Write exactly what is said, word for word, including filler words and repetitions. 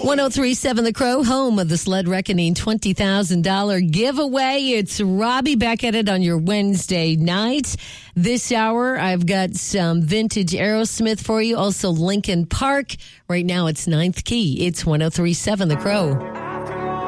ten thirty-seven The Crow, home of the Sled Reckoning twenty thousand dollars giveaway. It's Robbie back at it on your Wednesday night. This hour, I've got some vintage Aerosmith for you. Also, Linkin Park. Right now, it's Ninth Key. It's ten thirty-seven The Crow.